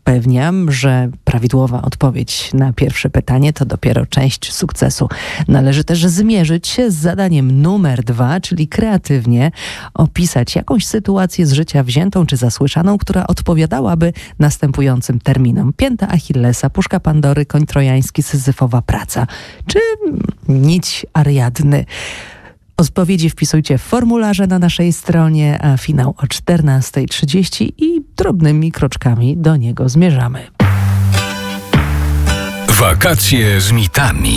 Zapewniam, że prawidłowa odpowiedź na pierwsze pytanie to dopiero część sukcesu. Należy też zmierzyć się z zadaniem numer 2, czyli kreatywnie opisać jakąś sytuację z życia wziętą czy zasłyszaną, która odpowiadałaby następującym terminom: pięta Achillesa, puszka Pandory, koń trojański, syzyfowa praca czy nić Ariadny. Odpowiedzi wpisujcie w formularze na naszej stronie, a finał o 14:30 i drobnymi kroczkami do niego zmierzamy. Wakacje z mitami.